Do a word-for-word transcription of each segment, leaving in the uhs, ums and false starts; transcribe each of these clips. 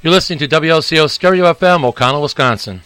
You're listening to W L C O Stereo F M, O'Connell, Wisconsin.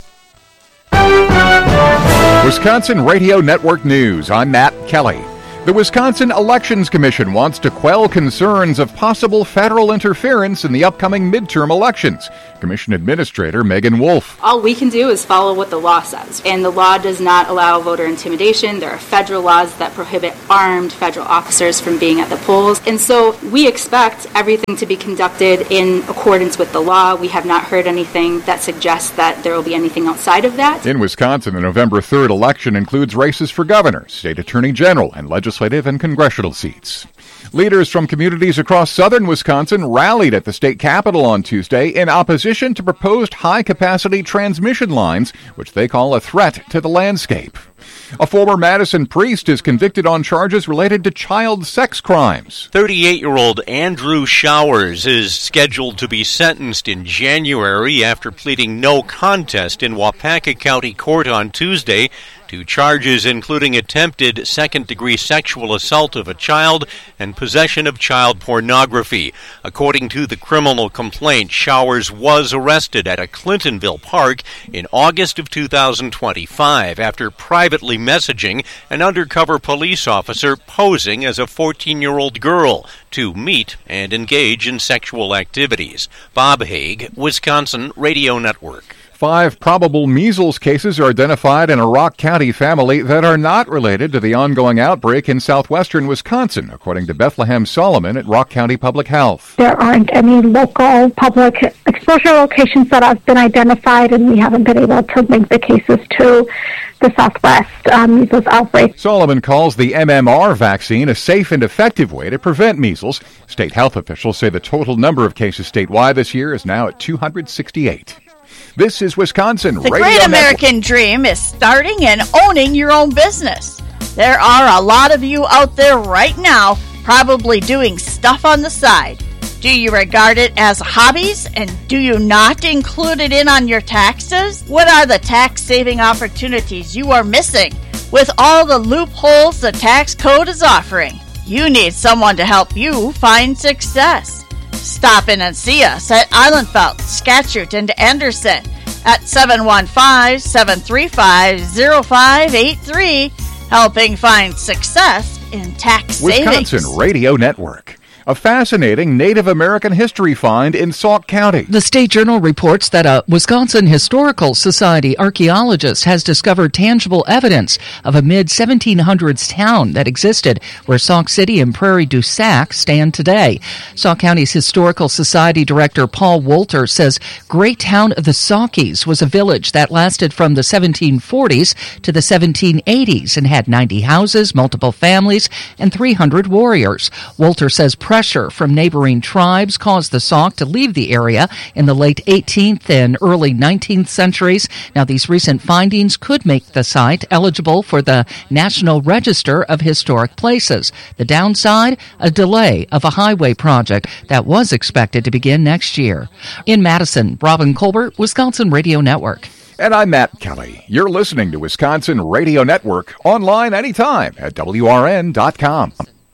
Wisconsin Radio Network News. I'm Matt Kelly. The Wisconsin Elections Commission wants to quell concerns of possible federal interference in the upcoming midterm elections. Commission Administrator Megan Wolf. All we can do is follow what the law says, and the law does not allow voter intimidation. There are federal laws that prohibit armed federal officers from being at the polls, and so we expect everything to be conducted in accordance with the law. We have not heard anything that suggests that there will be anything outside of that. In Wisconsin, the November third election includes races for governor, state attorney general, and legislative and congressional seats. Leaders from communities across southern Wisconsin rallied at the state capitol on Tuesday in opposition to proposed high-capacity transmission lines, which they call a threat to the landscape. A former Madison priest is convicted on charges related to child sex crimes. thirty-eight-year-old Andrew Showers is scheduled to be sentenced in January after pleading no contest in Waupaca County Court on Tuesday to charges including attempted second-degree sexual assault of a child and possession of child pornography. According to the criminal complaint, Showers was arrested at a Clintonville park in August of two thousand twenty-five after privately messaging an undercover police officer posing as a fourteen-year-old girl to meet and engage in sexual activities. Bob Haig, Wisconsin Radio Network. Five probable measles cases are identified in a Rock County family that are not related to the ongoing outbreak in southwestern Wisconsin, according to Bethlehem Solomon at Rock County Public Health. There aren't any local public exposure locations that have been identified, and we haven't been able to link the cases to the southwest um, measles outbreak. Solomon calls the M M R vaccine a safe and effective way to prevent measles. State health officials say the total number of cases statewide this year is now at two hundred sixty-eight. This is Wisconsin The Radio great Network. American dream is starting and owning your own business. There are a lot of you out there right now probably doing stuff on the side. Do you regard it as hobbies, and do you not include it in on your taxes? What are the tax-saving opportunities you are missing with all the loopholes the tax code is offering? You need someone to help you find success. Stop in and see us at Islandfeld, Scatchert, and Anderson at seven one five, seven three five, zero five eight three, helping find success in tax savings. Wisconsin Radio Network. A fascinating Native American history find in Sauk County. The State Journal reports that a Wisconsin Historical Society archaeologist has discovered tangible evidence of a mid seventeen hundreds town that existed where Sauk City and Prairie du Sac stand today. Sauk County's Historical Society Director Paul Wolter says Great Town of the Saukies was a village that lasted from the seventeen forties to the seventeen eighties and had ninety houses, multiple families, and three hundred warriors. Wolter says pressure from neighboring tribes caused the Sauk to leave the area in the late eighteenth and early nineteenth centuries. Now, these recent findings could make the site eligible for the National Register of Historic Places. The downside, a delay of a highway project that was expected to begin next year. In Madison, Robin Colbert, Wisconsin Radio Network. And I'm Matt Kelly. You're listening to Wisconsin Radio Network, online anytime at W R N dot com.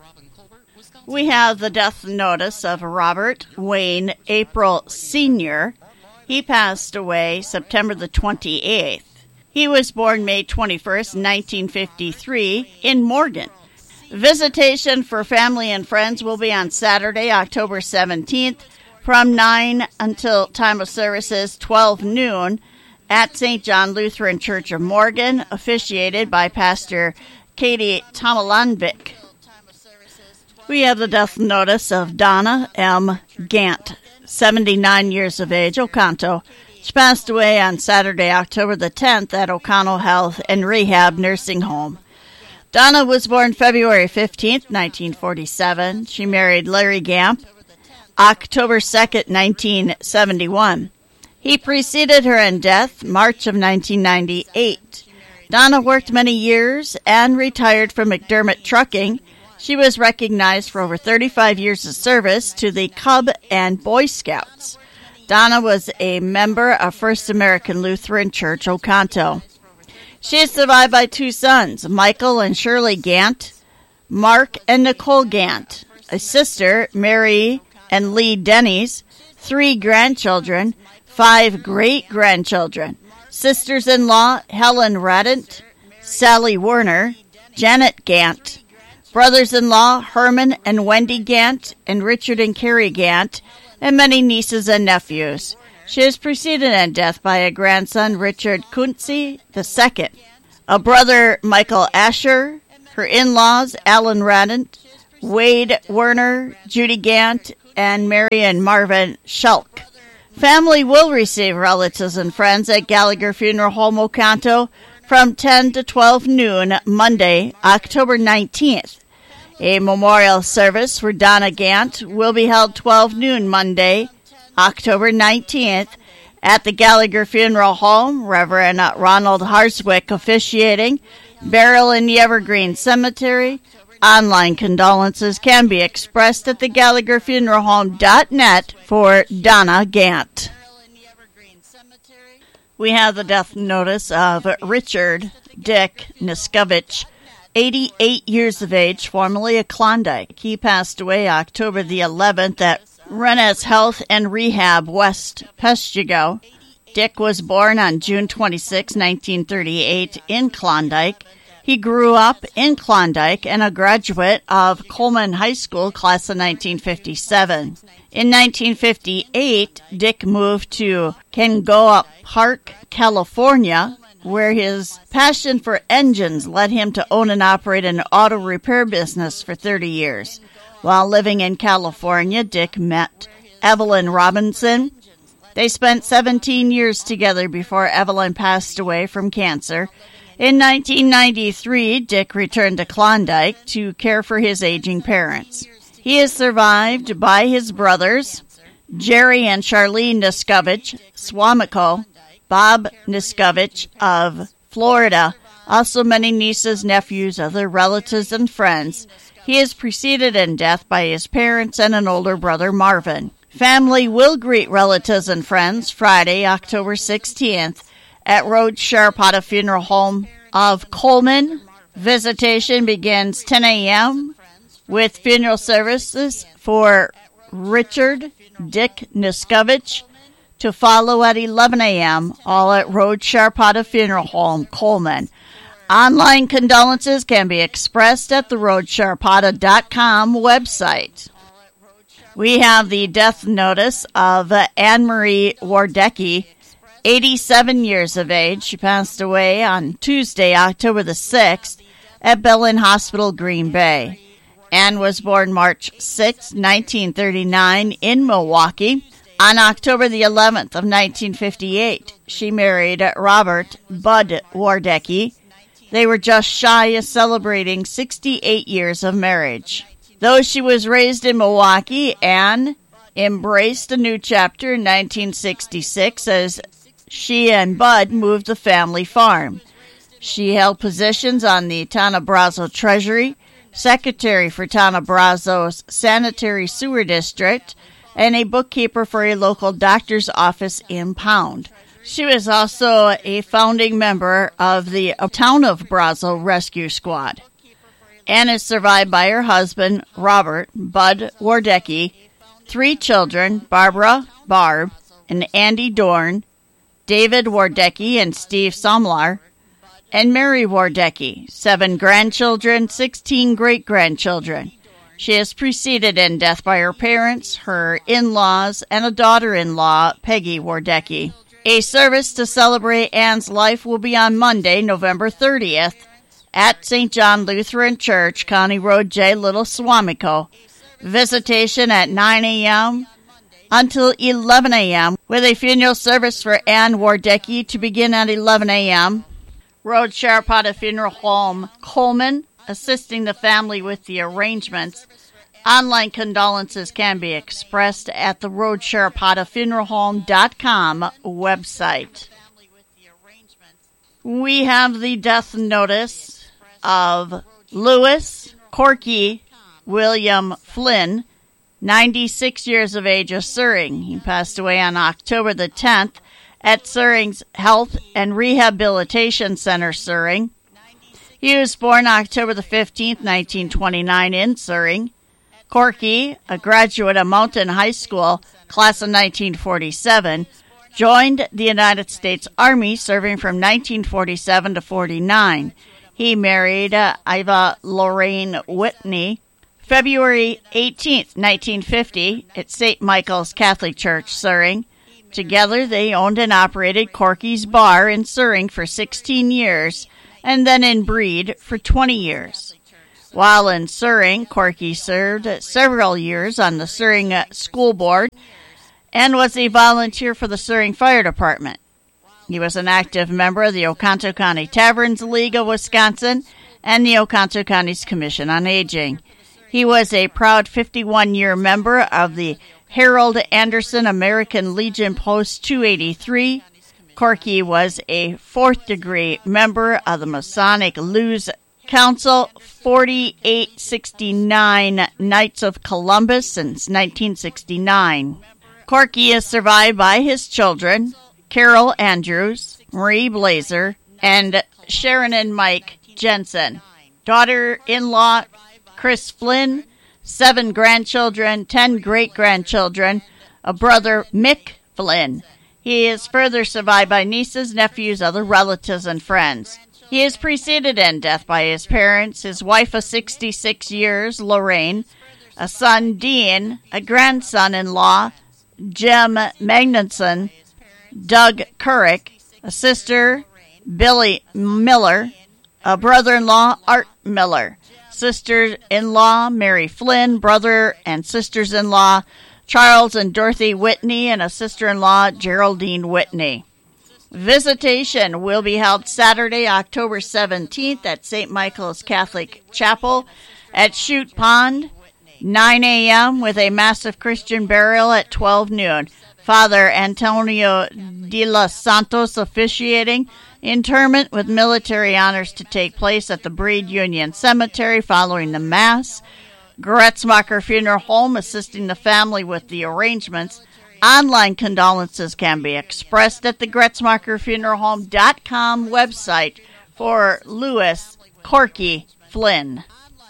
We have the death notice of Robert Wayne April Senior He passed away September the twenty-eighth. He was born May twenty-first, nineteen fifty-three, in Morgan. Visitation for family and friends will be on Saturday, October seventeenth, from nine until time of services twelve noon at Saint John Lutheran Church of Morgan, officiated by Pastor Katie Tomalanvik. We have the death notice of Donna M. Gant, seventy-nine years of age, Oconto. She passed away on Saturday, October the tenth at O'Connell Health and Rehab Nursing Home. Donna was born February fifteenth, nineteen forty-seven. She married Larry Gamp October second, nineteen seventy-one. He preceded her in death March of nineteen ninety-eight. Donna worked many years and retired from McDermott Trucking. She was recognized for over thirty-five years of service to the Cub and Boy Scouts. Donna was a member of First American Lutheran Church, Oconto. She is survived by two sons, Michael and Shirley Gant, Mark and Nicole Gant, a sister, Mary and Lee Denny's, three grandchildren, five great-grandchildren. Sisters-in-law, Helen Radent, Sally Werner, Janet Gant. Brothers-in-law, Herman and Wendy Gant, and Richard and Carrie Gant, and many nieces and nephews. She is preceded in death by a grandson, Richard Kunze the second, a brother, Michael Asher, her in-laws, Alan Radent, Wade Werner, Judy Gant, and Mary and Marvin Schulk. Family will receive relatives and friends at Gallagher Funeral Home, Oconto, from ten to twelve noon, Monday, October nineteenth. A memorial service for Donna Gant will be held twelve noon, Monday, October nineteenth, at the Gallagher Funeral Home. Reverend Ronald Harswick officiating. Burial in the Evergreen Cemetery. Online condolences can be expressed at the Gallagher Funeral Home dot net for Donna Gant. We have the death notice of Richard Dick Niskovich, eighty-eight years of age, formerly of Klondike. He passed away October the eleventh at Rennes Health and Rehab, West Peshtigo. Dick was born on June twenty-sixth, nineteen thirty-eight, in Klondike. He grew up in Klondike and a graduate of Coleman High School, class of nineteen fifty-seven. In nineteen fifty-eight, Dick moved to Kengoa Park, California, where his passion for engines led him to own and operate an auto repair business for thirty years. While living in California, Dick met Evelyn Robinson. They spent seventeen years together before Evelyn passed away from cancer. In nineteen ninety-three, Dick returned to Klondike to care for his aging parents. He is survived by his brothers, Jerry and Charlene Niskovich, Swamico, Bob Niskovich of Florida, also many nieces, nephews, other relatives, and friends. He is preceded in death by his parents and an older brother, Marvin. Family will greet relatives and friends Friday, October sixteenth, at Road Sharpata Funeral Home of Coleman. Visitation begins ten a.m. with funeral services for Richard Dick Niskovich to follow at eleven a.m., all at Road Sharpata Funeral Home, Coleman. Online condolences can be expressed at the road sharpata dot com website. We have the death notice of Anne-Marie Wardecki, eighty-seven years of age. She passed away on Tuesday, October the sixth, at Belen Hospital, Green Bay. Anne was born March sixth, nineteen thirty-nine, in Milwaukee. On October the eleventh of nineteen fifty-eight, she married Robert Bud Wardecki. They were just shy of celebrating sixty-eight years of marriage. Though she was raised in Milwaukee, Anne embraced a new chapter in nineteen sixty-six as she and Bud moved the family farm. She held positions on the Tanna Brazos Treasury, secretary for Tanna Brazos Sanitary Sewer District, and a bookkeeper for a local doctor's office in Pound. She was also a founding member of the Town of Brazos Rescue Squad. Anne is survived by her husband, Robert Bud Wardecki, three children, Barbara, Barb, and Andy Dorn, David Wardecki and Steve Somlar, and Mary Wardecki, seven grandchildren, sixteen great-grandchildren. She is preceded in death by her parents, her in-laws, and a daughter-in-law, Peggy Wardecki. A service to celebrate Anne's life will be on Monday, November thirtieth, at Saint John Lutheran Church, County Road J, Little Swamico. Visitation at nine a.m. until eleven a.m., with a funeral service for Anne Wardecki to begin at eleven a.m. Road Sharpata Funeral Home, Coleman, assisting the family with the arrangements. Online condolences can be expressed at the road sharpata funeral home dot com website. We have the death notice of Louis Corky William Flynn, ninety-six years of age, of Suring. He passed away on October the tenth at Suring's Health and Rehabilitation Center, Suring. He was born October the fifteenth, nineteen twenty-nine, in Suring. Corky, a graduate of Mountain High School, class of nineteen forty-seven, joined the United States Army, serving from nineteen forty-seven to forty-nine. He married uh, Iva Lorraine Whitney February eighteenth, nineteen fifty, at Saint Michael's Catholic Church, Suring. Together, they owned and operated Corky's Bar in Suring for sixteen years, and then in Breed for twenty years. While in Suring, Corky served several years on the Suring School Board and was a volunteer for the Suring Fire Department. He was an active member of the Oconto County Taverns League of Wisconsin and the Oconto County's Commission on Aging. He was a proud fifty-one-year member of the Harold Anderson American Legion Post two eighty-three. Corky was a fourth-degree member of the Masonic Lewes Council forty-eight sixty-nine Knights of Columbus since nineteen sixty-nine. Corky is survived by his children, Carol Andrews, Marie Blazer, and Sharon and Mike Jensen. Daughter-in-law, Chris Flynn, seven grandchildren, ten great-grandchildren, a brother, Mick Flynn. He is further survived by nieces, nephews, other relatives, and friends. He is preceded in death by his parents, his wife of sixty-six years, Lorraine, a son, Dean, a grandson-in-law, Jim Magnuson, Doug Couric, a sister, Billy Miller, a brother-in-law, Art Miller, sister-in-law, Mary Flynn, brother and sisters-in-law, Charles and Dorothy Whitney, and a sister-in-law, Geraldine Whitney. Visitation will be held Saturday, October seventeenth at Saint Michael's Catholic Chapel at Chute Pond, nine a.m., with a massive Christian burial at twelve noon. Father Antonio de los Santos officiating. Interment with military honors to take place at the Breed Union Cemetery following the Mass. Gretzmacher Funeral Home assisting the family with the arrangements. Online condolences can be expressed at the Gretzmacher Funeral Home dot com website for Lewis Corky Flynn.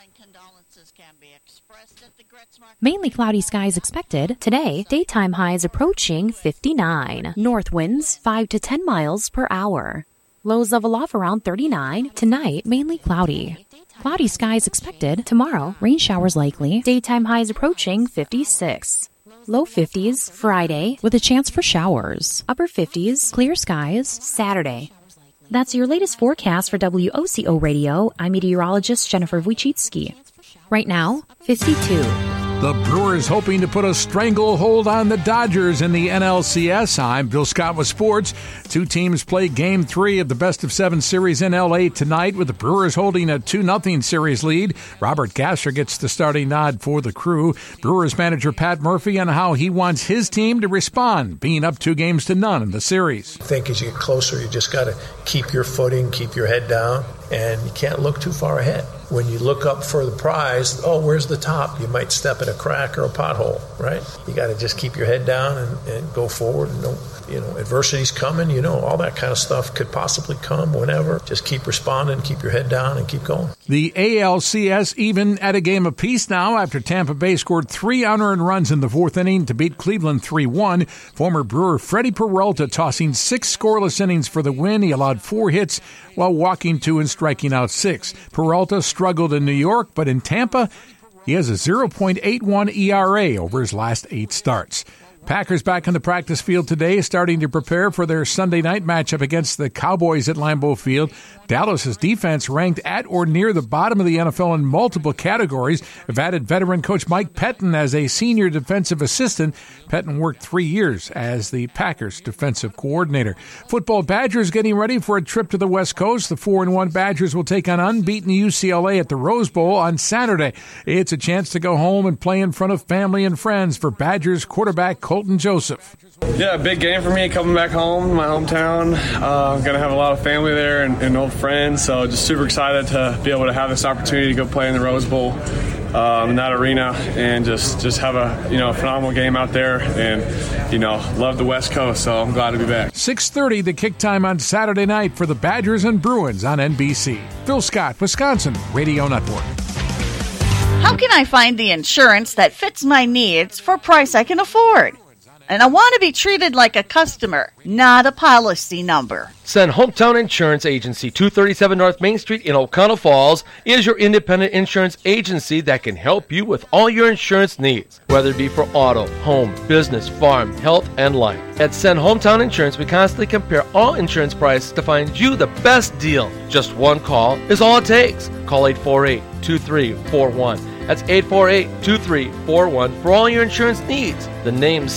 Mainly cloudy skies expected. Today, daytime highs approaching fifty-nine. North winds five to ten miles per hour. Lows level off around thirty-nine. Tonight, mainly cloudy. Cloudy skies expected. Tomorrow, rain showers likely. Daytime highs approaching fifty-six. Low fifties Friday with a chance for showers. Upper fifties, clear skies Saturday. That's your latest forecast for W O C O Radio. I'm meteorologist Jennifer Wojcicki. Right now, fifty-two. The Brewers hoping to put a stranglehold on the Dodgers in the N L C S. I'm Bill Scott with sports. Two teams play Game three of the best-of-seven series in L A tonight, with the Brewers holding a two nothing series lead. Robert Gasser gets the starting nod for the Crew. Brewers manager Pat Murphy on how he wants his team to respond, being up two games to none in the series. I think as you get closer, you just got to keep your footing, keep your head down, and you can't look too far ahead. When you look up for the prize, oh, where's the top? You might step in a crack or a pothole, right? You got to just keep your head down and, and go forward. And don't, you know, adversity's coming, you know, all that kind of stuff could possibly come whenever. Just keep responding, keep your head down, and keep going. The A L C S even at a game apiece now after Tampa Bay scored three unearned runs in the fourth inning to beat Cleveland three one. Former Brewer Freddie Peralta tossing six scoreless innings for the win. He allowed four hits while walking two and striking out six. Peralta struggled in New York, but in Tampa, he has a oh point eight one E R A over his last eight starts. Packers back on the practice field today, starting to prepare for their Sunday night matchup against the Cowboys at Lambeau Field. Dallas's defense ranked at or near the bottom of the N F L in multiple categories. Have added veteran coach Mike Pettin as a senior defensive assistant. Pettin worked three years as the Packers defensive coordinator. Football Badgers getting ready for a trip to the West Coast. The four and one Badgers will take on unbeaten U C L A at the Rose Bowl on Saturday. It's a chance to go home and play in front of family and friends for Badgers quarterback Colton Joseph. Yeah, big game for me coming back home, my hometown. Uh, I'm going to have a lot of family there and, and old friends, so just super excited to be able to have this opportunity to go play in the Rose Bowl um, in that arena and just, just have a you know phenomenal game out there and, you know, love the West Coast, so I'm glad to be back. six thirty, the kick time on Saturday night for the Badgers and Bruins on N B C. Phil Scott, Wisconsin Radio Network. How can I find the insurance that fits my needs for a price I can afford? And I want to be treated like a customer, not a policy number. Send Hometown Insurance Agency, two thirty-seven North Main Street in O'Connell Falls, is your independent insurance agency that can help you with all your insurance needs, whether it be for auto, home, business, farm, health, and life. At Send Hometown Insurance, we constantly compare all insurance prices to find you the best deal. Just one call is all it takes. Call eight four eight, two three four one. That's eight four eight, two three four one for all your insurance needs. The name's